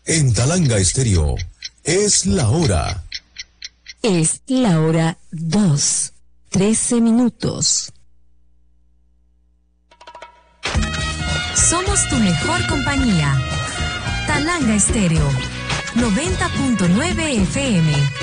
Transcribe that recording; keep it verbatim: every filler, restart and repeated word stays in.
En Talanga Estéreo, es la hora. Es la hora dos, trece minutos. Somos tu mejor compañía. Talanga Estéreo, noventa punto nueve F M.